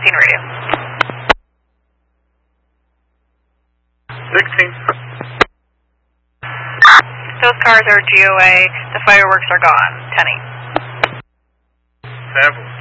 16 radio. 16. Those cars are GOA. The fireworks are gone. 10-8. Sample.